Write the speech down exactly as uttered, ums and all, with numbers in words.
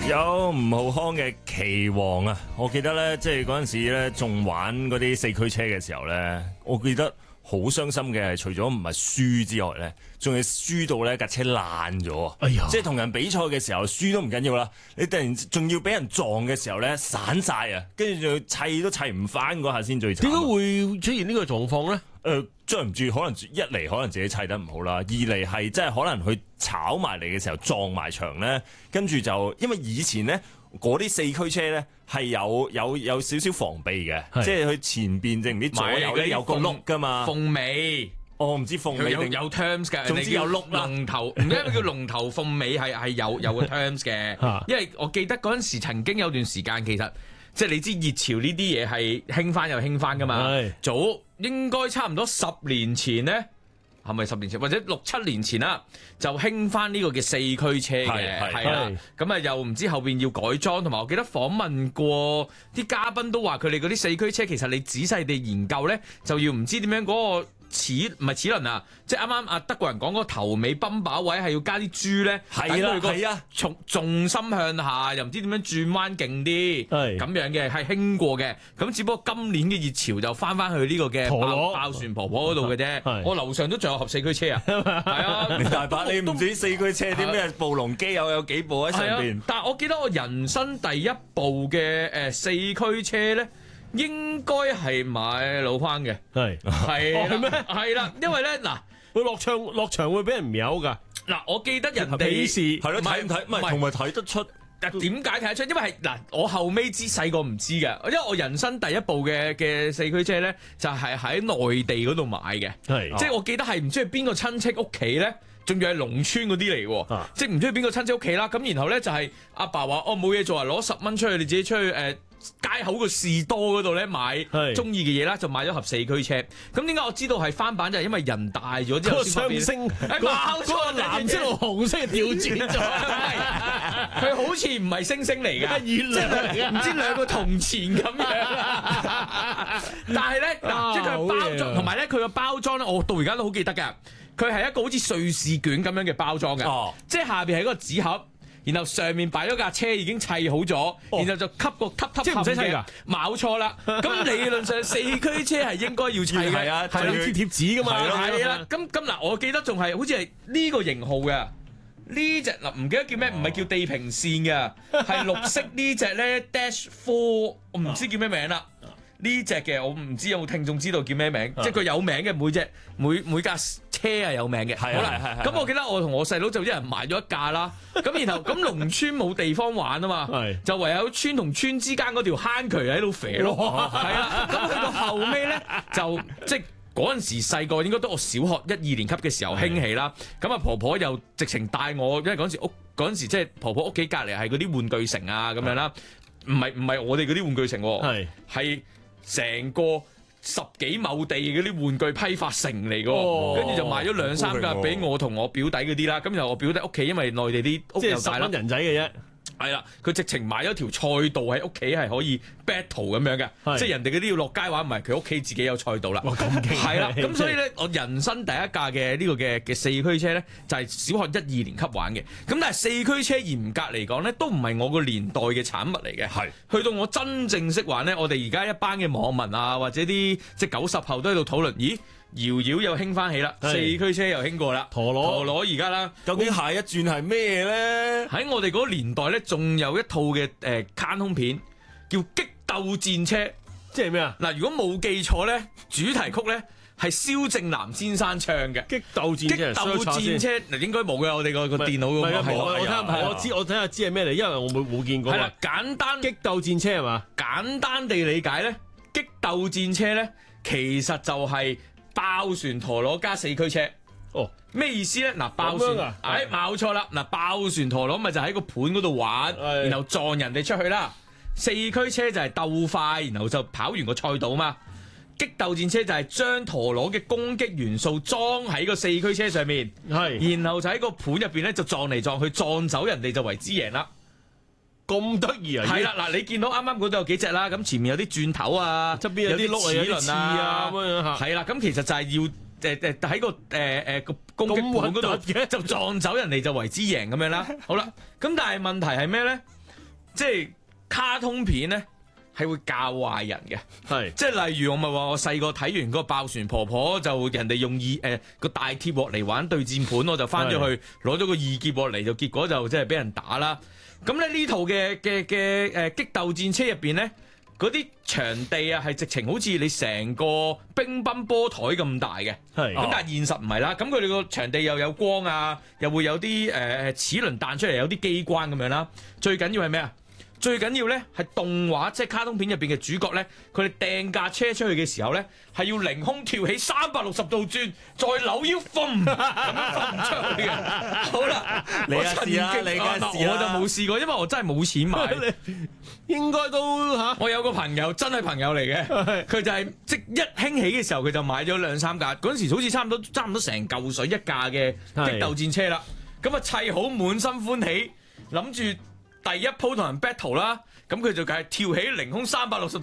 有吳浩康嘅棋王啊！我記得咧，即係嗰陣時咧，仲玩嗰啲四驅車嘅時候咧，我記得好傷心嘅係，除咗唔係輸之外咧，仲係輸到咧架車爛咗啊！哎呀！即係同人比賽嘅時候輸都唔緊要啦，你突然仲要俾人撞嘅時候咧，散晒啊！跟住仲砌都砌唔翻嗰下先最慘。 點解會出現呢個狀況咧？ 誒、呃，追唔住，可能一嚟可能自己砌得唔好啦，二嚟係即係可能佢炒埋嚟嘅時候撞埋牆咧，跟住就因為以前咧嗰啲四驅車咧係有有有少少防備嘅，即係佢前邊定唔知左右咧有個轆噶嘛， 鳳尾。 我唔知鳳尾定有有 terms 嘅， 總之有轆啦。 龍頭唔知咩叫龍頭鳳尾係係有有個 terms 嘅，因為我記得嗰陣時曾經有段時間其實。即係你知熱潮呢啲嘢係興翻又興翻噶嘛？早應該差唔多十年前咧，係咪十年前或者六七年前啦，就興翻呢個嘅四驅車嘅，係啦。咁啊又唔知後邊要改裝，同埋我記得訪問過啲嘉賓都話佢哋嗰啲四驅車其實你仔細地研究咧，就要唔知點樣嗰個。齒唔係齒輪啊！即係啱啱阿德國人講嗰個頭尾泵把位係要加啲珠咧， 係啦係啊， 重重心向下，又唔知點樣轉彎勁啲，咁樣嘅係興過嘅。咁只不過今年嘅熱潮就翻翻去呢個嘅爆爆旋婆婆嗰度嘅啫。我樓上都仲有盒四驅車啊，係啊， 你大把你唔止四驅車，啲咩暴龍機又有幾部喺上邊。 但係我記得我人生第一部嘅誒四驅車咧。應該係買老框嘅，係係咩？係啦，因為咧嗱， 會落場落場會俾人瞄噶。 嗱，我記得人哋係咯，睇唔睇？唔係同埋睇得出。 但點解睇得出？因為係嗱，我後尾知細個唔知嘅，因為我人生第一部嘅嘅四驅車咧，就係喺內地嗰度買嘅，係即係我記得係唔知係邊個親戚屋企咧。仲要係農村嗰啲嚟喎，啊、即係唔知去邊個親戚屋企啦。咁然後咧就係阿爸話：哦冇嘢做啊，攞十蚊出去，你自己出去誒、呃、街口個士多嗰度咧買中意嘅嘢啦，就買咗盒四驅車。咁點解我知道係翻版就係因為人大咗之後先發變。個雙星，嗰個藍色同紅色調轉咗， 佢好似唔係星星嚟嘅，月亮嚟嘅，唔知兩個銅錢咁樣。但係咧，嗱，即係佢包裝，同埋咧佢個包裝咧，我到而家都好記得㗎。佢係一個好似瑞士卷咁樣嘅包裝嘅，哦、即係下邊係一個紙盒，然後上面擺咗架車已經砌好咗，哦、然後就吸個吸吸吸嘅，冇錯啦。咁理論上四驅車係應該要砌嘅，係啊， 係貼貼紙噶嘛， 係啦。咁咁嗱，我記得仲係好似係呢個型號嘅。呢隻嗱唔記得叫咩，唔係叫地平線嘅，係綠色呢隻咧 Dash Four， 我唔知叫咩名啦。呢隻嘅我唔知有冇聽眾知道叫咩名，即係佢有名嘅，每隻每每架車係有名嘅。好啦，咁我記得我同我細佬就一人買咗一架啦。咁然後咁農村冇地方玩啊嘛，就唯有村同村之間嗰條坑渠喺度肥咯。係啦，咁去到後尾咧就即係嗰陣時細個應該都我小學一二年級嘅時候興起啦。咁啊婆婆又直情帶我，因為嗰陣時屋嗰陣時即係婆婆屋企隔離係嗰啲玩具城啊咁樣啦，唔係唔係我哋嗰啲玩具城，係係。成個十幾畝地嗰啲玩具批發城嚟嘅，跟住、哦、就買咗兩三架俾我同我表弟嗰啲啦。咁然後我表弟屋企因為內地啲屋又大啦，十蚊人仔嘅啫。係啦，佢直情買咗條賽道喺屋企係可以 battle 咁樣嘅，即係人哋嗰啲要落街玩，唔係佢屋企自己有賽道啦。哇，咁勁！係啦，咁所以咧，我人生第一架嘅呢個嘅嘅四驅車咧，就係小學一二年級玩嘅。咁但係四驅車嚴格嚟講咧，都唔係我個年代嘅產物嚟嘅。係去到我真正識玩咧，我哋而家一班嘅網民啊，或者啲即係九十後都喺度討論，咦？搖搖又興翻起啦，四驅車又興過啦，陀螺陀螺而家啦， 究竟下一轉係咩咧？ 喺我哋嗰個年代咧，仲有一套嘅誒卡通片叫《激鬥戰車》， 即係咩啊？ 嗱，如果冇記錯咧，主題曲咧係蕭正楠先生唱嘅《 激鬥戰車》。激鬥戰車嗱，應該冇嘅，我哋個個電腦嗰個係我睇下，我知我睇下知係咩嚟，因為我冇冇見過。 係啦，簡單激鬥戰車係嘛？ 簡單地理解咧，激鬥戰車咧，其實就係爆旋陀螺加四驅車。哦，咩意思咧？嗱，爆旋，啊、哎，冇錯啦。嗱，爆旋陀螺咪就喺個盤嗰度玩，然後撞人哋出去啦。四驅車就係鬥快，然後就跑完個賽道嘛。激鬥戰車就係將陀螺嘅攻擊元素裝喺個四驅車上面，係，然後就喺個盤入邊咧就撞嚟撞去，撞走人哋就為之贏啦。 咁得意啊！ 係啦，嗱，你見到啱啱嗰度有幾隻啦，咁前面有啲轉頭啊，側邊有啲齒輪啊，咁樣嚇。係啦，咁其實就係要誒誒喺個誒誒個攻擊盤嗰度就撞走人哋就為之贏咁樣啦。好啦，咁但係問題係咩咧？ 即係卡通片咧係會教壞人嘅。 係即係例如我咪話我細個睇完嗰個爆旋婆婆，就人哋用二誒個大鐵鑊嚟玩對戰盤，我就翻咗去攞咗個二結鑊嚟，就結果就即係俾人打啦。咁咧呢套嘅嘅嘅誒激鬥戰車入邊咧，嗰啲場地啊係直情好似你成個乒乓波台咁大嘅。 係咁但係現實唔係啦，咁佢哋個場地又有光啊，又會有啲誒誒齒輪彈出嚟，有啲機關咁樣啦。最緊要係咩啊？最緊要咧係動畫，即係卡通片入邊嘅主角咧，佢哋掟架車出去嘅時候咧，係要凌空跳起三百六十度轉，再扭腰揈咁樣揈出去嘅。好啦， 你啊試啦，你梗係試啦我就冇試過，因為我真係冇錢買。 應該都嚇。 我有個朋友真係朋友嚟嘅，佢就係即一興起嘅時候，佢就買咗兩三架。嗰陣時好似差唔多差唔多成嚿水一架嘅激鬥戰車啦。咁啊砌好滿心歡喜，諗住第一鋪同人 battle 啦，咁佢就梗係跳起凌空三百六十度。